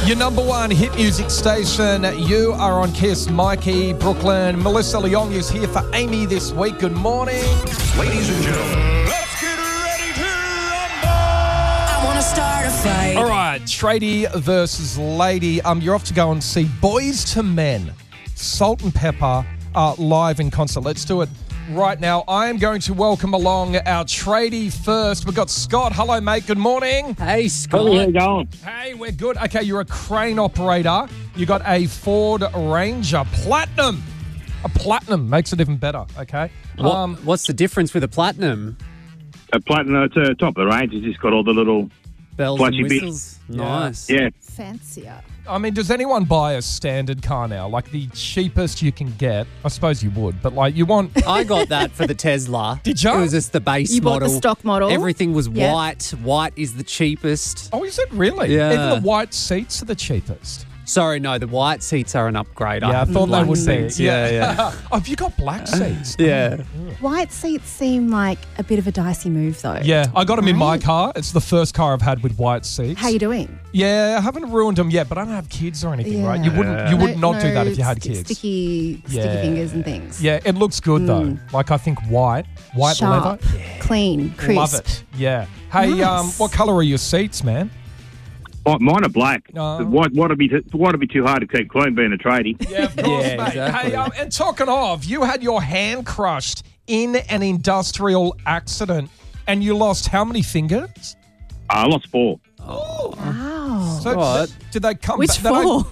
Your number one hit music station. You are on Kiss. Mikey, Brooklyn. Melissa Leong is here for Amy this week. Good morning. Ladies and gentlemen, let's get ready to rumble. I want to start a fight. All right, Tradie versus Lady. You're off to go and see Boys to Men, Salt and Pepper, live in concert. Let's do it right now. I am going to welcome along our Tradie first. We've got Scott. Hello, mate. Good morning. Hey, Scott. How are you going? Hey, we're good. Okay, you're a crane operator. You got a Ford Ranger Platinum. A Platinum makes it even better, okay? What's the difference with a Platinum? A Platinum, it's top of the range. It's just got all the little Bells flashy and bits. whistles? Nice. Yeah. Fancier. I mean, does anyone buy a standard car now? Like the cheapest you can get? I suppose you would, but like you want... I got that for the Tesla. Did you? It was just the base You bought model. the stock model? Everything was Yeah. white. White is the cheapest. Oh, is it really? Yeah. Even the white seats are the cheapest. Sorry, no, the white seats are an upgrade. Yeah, I have thought they black would seats. be. Yeah. Oh, have you got black seats? Yeah. White seats seem like a bit of a dicey move, though. Yeah, I got them in my Right. car. It's the first car I've had with white seats. How you doing? Yeah, I haven't ruined them yet, but I don't have kids or anything, right? You would not do that if you had kids. Sticky Yeah. fingers and things. Yeah, it looks good though. Like I think white Sharp, leather. clean, crisp. Love it. Yeah. Hey, Nice. what colour are your seats, man? Mine are black. Oh. White would be too hard to keep clean being a tradie. Yeah, of course, Yeah, mate. exactly. Hey, and talking of, you had your hand crushed in an industrial accident, and you lost how many fingers? I lost 4. Wow. So What? did they come Which back? four?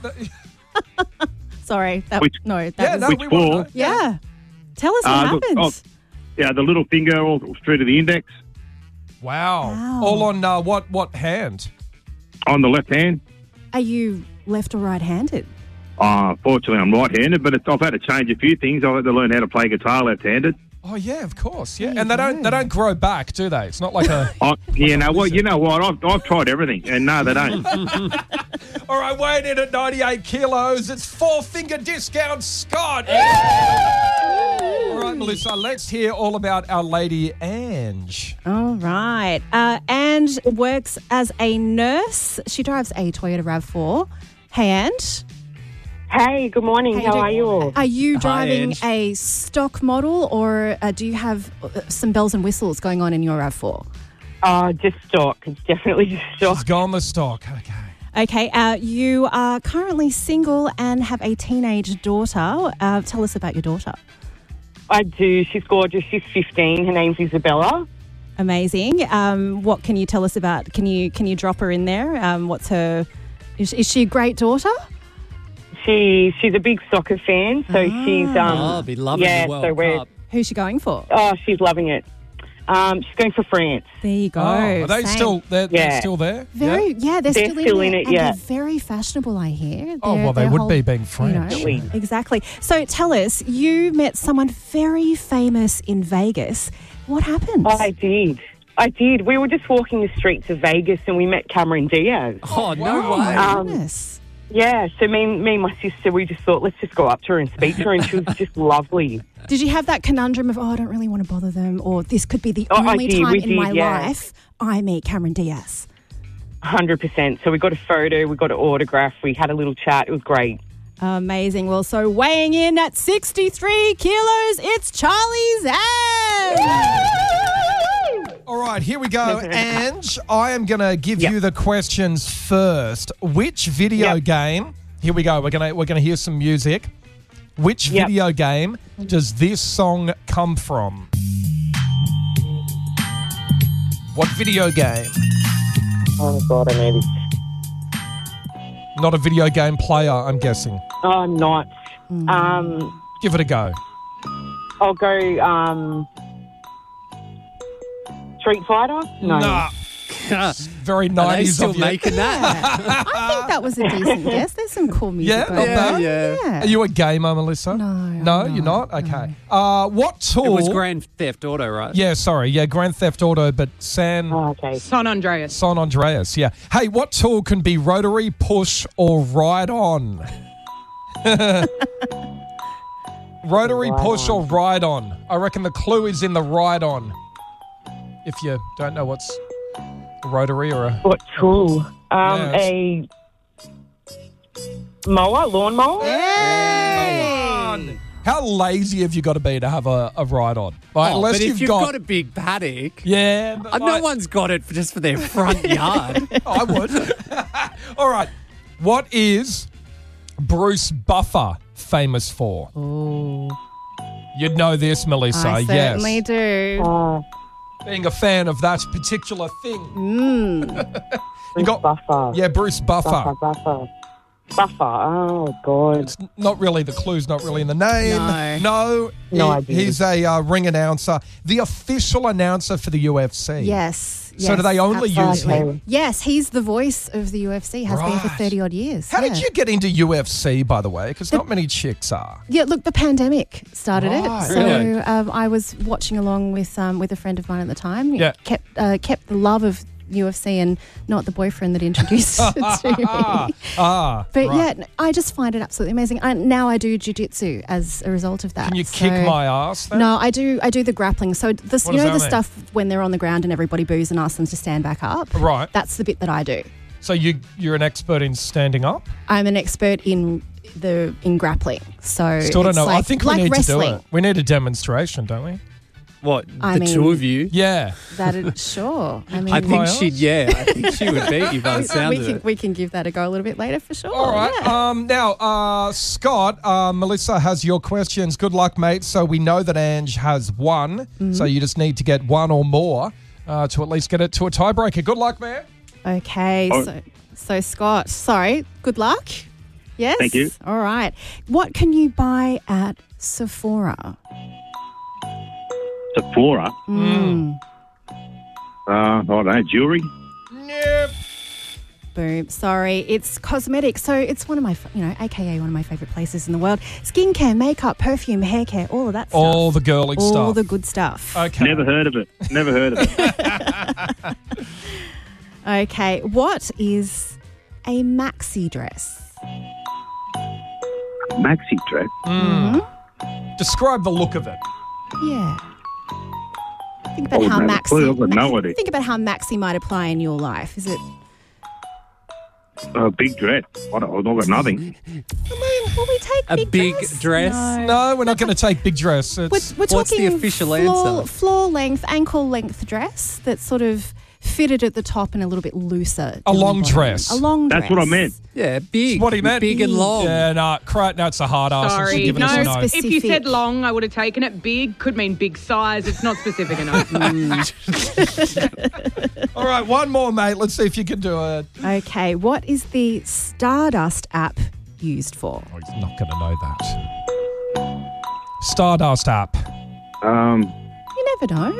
Sorry. Which- No, that Yeah, was... no, Which we want to four? know. Yeah. Tell us what look, happened. Yeah, the little finger all through to the index Wow. Wow. All on what hand? on the left hand. Are you left or right-handed? Fortunately, I'm right-handed, but I've had to change a few things. I've had to learn how to play guitar left-handed. Oh yeah, of course. Yeah, There and you they don't grow back, do they? It's not like a. You know what? I've tried everything, and no, they don't. All right, weighing in at 98 kilos, it's 4-finger discount, Scott. All right, Melissa, let's hear all about our lady Ange. All right. Ange works as a nurse. She drives a Toyota RAV4. Hey, Ange. Hey, good morning. How are you all? Are you Hi, driving Ange. a stock model or do you have some bells and whistles going on in your RAV4? Just stock. It's definitely just stock. She's gone the stock. Okay. Okay. You are currently single and have a teenage daughter. Tell us about your daughter. I do. She's gorgeous. She's 15. Her name's Isabella. Amazing. What can you tell us about? Can you drop her in there? What's her? Is she a great daughter? She's a big soccer fan, so she's I'll be loving yeah. the World So we're Cup. Who's she going for? she's loving it. She's going for France. There you go. Oh, are they Same. still? They're Yeah. still there? Very, yeah, they're They're still, still in in there, it, and yeah. they're very fashionable, I hear. Oh, well, they Their would whole- be being French. You know, exactly. So tell us, you met someone very famous in Vegas. What happened? I did. We were just walking the streets of Vegas and we met Cameron Diaz. Oh, no Wow. way. Goodness. Yeah, so me and my sister, we just thought, let's just go up to her and speak to her, and she was just lovely. Did you have that conundrum of, I don't really want to bother them, or this could be the Oh, I only did. time We in did, my yeah. life I meet Cameron Diaz? 100%. So we got a photo, we got an autograph, we had a little chat. It was great. Amazing. Well, so weighing in at 63 kilos, it's Charlie's Ange. All right, here we go. Ange, I am going to give you the questions first. Which video game? Here we go. We're going to hear some music. Which video game does this song come from? What video game? Oh, God, I know this. Not a video game player, I'm guessing. Oh, I'm not. Give it a go. I'll go Street Fighter? No. Nah. Very Are they 90s still of you. making that? I think that was a decent guess. There's some cool music Yeah, going not on. bad. Yeah. Are you a gamer, Melissa? No, No, I'm you're not? not. Okay. What tool? It was Grand Theft Auto, right? Yeah, sorry. Yeah, Grand Theft Auto, but San Oh, okay. San Andreas. San Andreas. Yeah. Hey, what tool can be rotary, push, or ride on? Rotary, Ride push, on. or ride on. I reckon the clue is in the ride on. If you don't know what's a rotary or a... What tool? Yeah, A Lawnmower. Hey! How lazy have you got to be to have a ride on? Like, unless but if you've got got a big paddock, yeah, but no like- one's got it just for their front yard. I would. All right. What is Bruce Buffer famous for? Oh, You'd know this, Melissa. I certainly yes. do. Being a fan of that particular thing. Bruce Buffer. Yeah, Bruce Buffer. Buffer. Oh, God. It's not really, the clue's not really in the name. No. No idea. He's a ring announcer, the official announcer for the UFC. Yes. So do they only use absolutely. him? Yes, he's the voice of the UFC, has been for Right. 30 odd years. How did yeah. you get into UFC, by the way? Because not many chicks are. Yeah, look, the pandemic started Right. it. So Really? I was watching along with a friend of mine at the time. Yeah. Kept the love of UFC and not the boyfriend that introduced it to me. But right. yeah, I just find it absolutely amazing. Now I do jiu-jitsu as a result of that. Can you kick my ass then? No, I do the grappling. So this, What you does know that the mean? stuff when they're on the ground and everybody boos and asks them to stand back up? Right. That's the bit that I do. So you're an expert in standing up? I'm an expert in grappling. So Still don't it's know. I like- think we like need wrestling. to do it. We need a demonstration, don't we? What, I the mean- two of you? Yeah. Sure. I mean, I my think ass? I think she would beat you by the sound of it. we can give that a go a little bit later for sure. All right. Yeah. Now, Scott, Melissa has your questions. Good luck, mate. So we know that Ange has one. Mm-hmm. So you just need to get one or more to at least get it to a tiebreaker. Good luck, man. Okay. Oh. So Scott, sorry. Good luck. Yes. Thank you. All right. What can you buy at Sephora? Sephora. I don't know, jewellery. Yep. Boom. Sorry. It's cosmetics. So it's one of my, AKA one of my favorite places in the world. Skincare, makeup, perfume, hair care, all of that stuff. All the girly stuff. All the good stuff. Okay. Never heard of it. Okay. What is a maxi dress? Maxi dress. Describe the look of it. Yeah. Think about Oh, how no, clue. I've got no idea. Think about how maxi might apply in your life. Is it? A big dress. I've got nothing. Will we take A big dress? No. No, we're not going to take big dress. It's, We're What's the talking official answer? floor length, ankle length dress that's sort of fitted at the top and a little bit looser. A down the long bottom. dress. A long dress. That's what I meant. Yeah, big. what he meant. Big and long. Yeah, no, it's a hard ass. Sorry, She's giving us a no. no. If you Specific. said long, I would have taken it. Big could mean big size. It's not specific enough. All right, one more, mate. Let's see if you can do it. Okay, what is the Stardust app used for? Oh, he's not going to know that. Stardust app. You never know.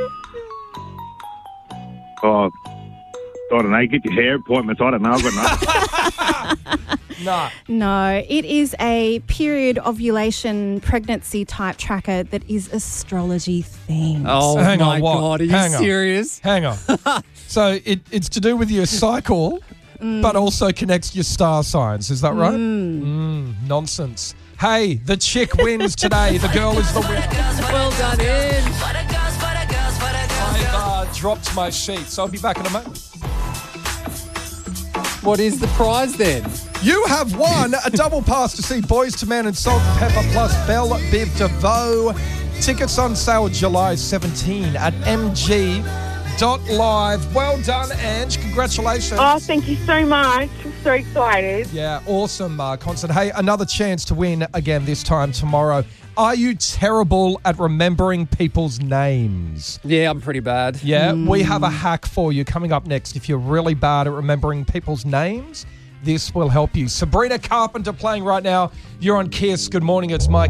I don't know. Get your hair appointments. I don't know. I've got nothing. No. No, it is a period ovulation pregnancy type tracker that is astrology themed. Oh, Hang my on, what? God. Are you Hang on. serious? Hang on. So it's to do with your cycle, but also connects to your star signs. Is that right? Nonsense. Hey, the chick wins today. The girl is the winner. Well done, Ange. I've dropped my sheet, so I'll be back in a moment. What is the prize then? You have won a double pass to see Boys to Men and Salt and Pepper plus Belle Biv DeVoe. Tickets on sale July 17 at mg.live. Well done, Ange. Congratulations. Oh, thank you so much. I'm so excited. Yeah, awesome concert. Hey, another chance to win again this time tomorrow. Are you terrible at remembering people's names? Yeah, I'm pretty bad. Yeah, we have a hack for you coming up next. If you're really bad at remembering people's names, this will help you. Sabrina Carpenter playing right now. You're on Kiss. Good morning. It's Mike.